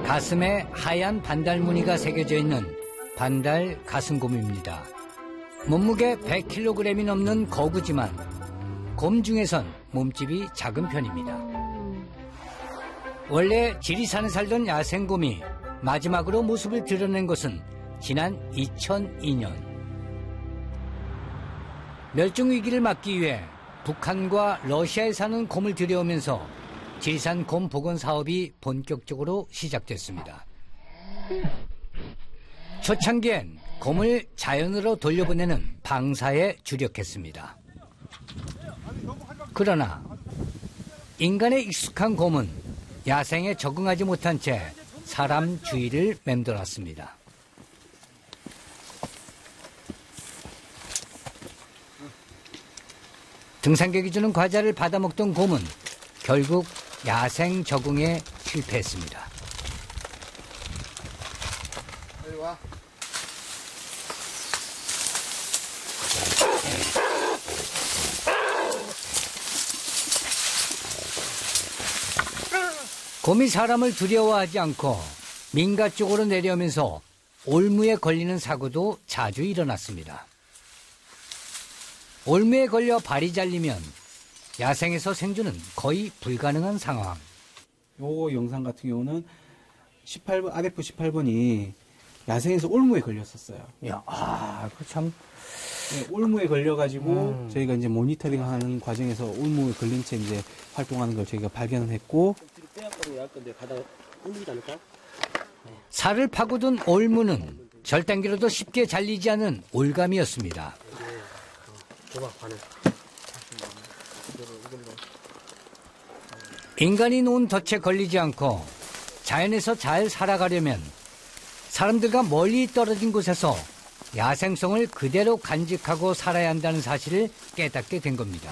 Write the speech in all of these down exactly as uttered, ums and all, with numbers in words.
가슴에 하얀 반달 무늬가 새겨져 있는 반달 가슴곰입니다. 몸무게 백 킬로그램이 넘는 거구지만 곰 중에선 몸집이 작은 편입니다. 원래 지리산에 살던 야생곰이 마지막으로 모습을 드러낸 것은 지난 이천이 년. 멸종위기를 막기 위해 북한과 러시아에 사는 곰을 들여오면서 지리산 곰 복원 사업이 본격적으로 시작됐습니다. 초창기엔 곰을 자연으로 돌려보내는 방사에 주력했습니다. 그러나 인간에 익숙한 곰은 야생에 적응하지 못한 채 사람 주위를 맴돌았습니다. 등산객이 주는 과자를 받아먹던 곰은 결국 야생 적응에 실패했습니다. 빨리 와. 곰이 사람을 두려워하지 않고 민가 쪽으로 내려오면서 올무에 걸리는 사고도 자주 일어났습니다. 올무에 걸려 발이 잘리면 야생에서 생존은 거의 불가능한 상황. 요 영상 같은 경우는 십팔 번, 아데프 십팔 번이 야생에서 올무에 걸렸었어요. 야, 아, 그 참. 네, 올무에 걸려가지고 음. 저희가 이제 모니터링 하는 과정에서 올무에 걸린 채 이제 활동하는 걸 저희가 발견을 했고. 살을 파고든 올무는 절단기로도 쉽게 잘리지 않은 올감이었습니다. 인간이 놓은 덫에 걸리지 않고 자연에서 잘 살아가려면 사람들과 멀리 떨어진 곳에서 야생성을 그대로 간직하고 살아야 한다는 사실을 깨닫게 된 겁니다.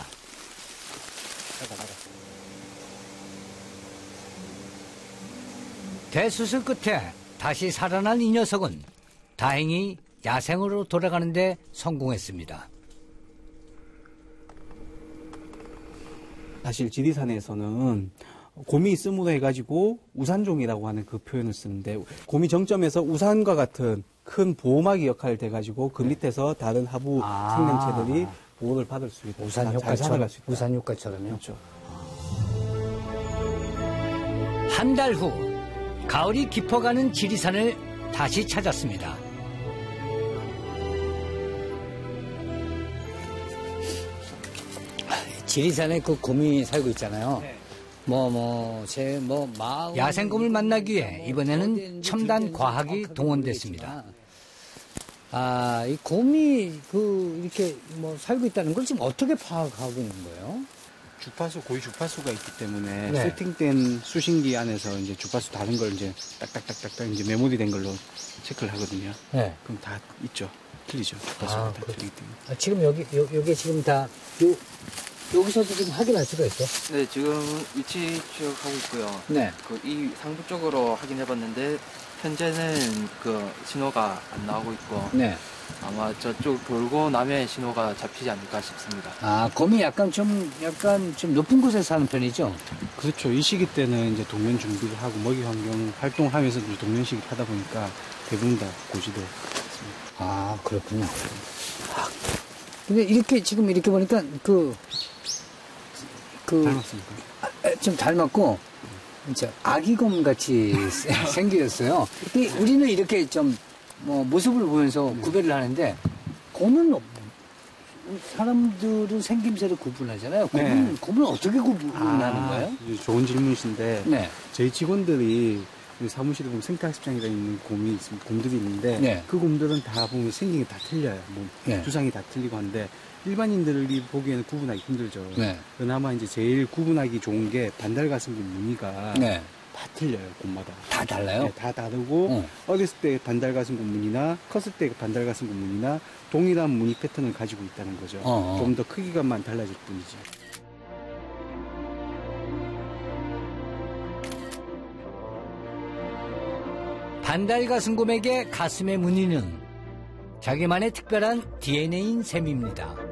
대수술 끝에 다시 살아난 이 녀석은 다행히 야생으로 돌아가는 데 성공했습니다. 사실 지리산에서는 곰이 있음으로 해가지고 우산종이라고 하는 그 표현을 쓰는데 곰이 정점에서 우산과 같은 큰 보호막이 역할을 돼가지고 그 밑에서 다른 하부 아. 생명체들이 보호를 받을 수 있다. 우산 잘 효과처럼, 살아갈 수 있다. 우산 효과처럼요. 그렇죠. 한 달 후 가을이 깊어가는 지리산을 다시 찾았습니다. 지리산에 그 곰이 살고 있잖아요. 네. 뭐, 뭐, 제, 뭐, 마을. 야생곰을 만나기 위해 이번에는 첨단 과학이 동원됐습니다. 아, 이 곰이 그, 이렇게 뭐 살고 있다는 걸 지금 어떻게 파악하고 있는 거예요? 주파수, 고유 주파수가 있기 때문에 네. 세팅된 수신기 안에서 이제 주파수 다른 걸 이제 딱딱딱딱딱 이제 메모리 된 걸로 체크를 하거든요. 네. 그럼 다 있죠. 틀리죠. 주파수가 아, 다 그렇죠. 틀리기 때문에. 아, 지금 여기, 요, 요게 지금 다, 요, 여기서도 지금 확인할 수가 있어? 네, 지금 위치 추적하고 있고요. 네. 그 이 상부 쪽으로 확인해봤는데 현재는 그 신호가 안 나오고 있고 네. 아마 저쪽 돌고 나면 신호가 잡히지 않을까 싶습니다. 아, 곰이 약간 좀, 약간 좀 높은 곳에 사는 편이죠? 그렇죠. 이 시기 때는 이제 동면 준비를 하고 먹이 환경 활동하면서 이제 동면식을 하다 보니까 대부분 다 고지도 있습니다. 아, 그렇군요. 아, 근데 이렇게, 지금 이렇게 보니까 그, 그, 닮았습니까? 아, 좀 닮았고, 진짜 아기곰 같이 생겼어요. 근데 우리는 이렇게 좀, 뭐, 모습을 보면서 구별을 하는데, 곰은, 사람들은 생김새를 구분하잖아요. 곰은, 네. 곰은 어떻게 구분하는 거예요? 이제 좋은 질문이신데 네. 저희 직원들이 우리 사무실에 보면 생태학습장에 있는 곰이 있습니다. 곰들이 있는데 네. 그 곰들은 다 보면 생긴 게 다 틀려요. 뭐 네. 두상이 다 틀리고 한데 일반인들이 보기에는 구분하기 힘들죠. 네. 그나마 이제 제일 구분하기 좋은 게 반달가슴곰 무늬가 네. 다 틀려요. 곰마다. 다 달라요? 네, 다 다르고 어. 어렸을 때 반달가슴곰 무늬나 컸을 때 반달가슴곰 무늬나 동일한 무늬 패턴을 가지고 있다는 거죠. 어, 어. 좀 더 크기가만 달라질 뿐이지. 반달가슴곰에게 가슴의 무늬는 자기만의 특별한 디엔에이인 셈입니다.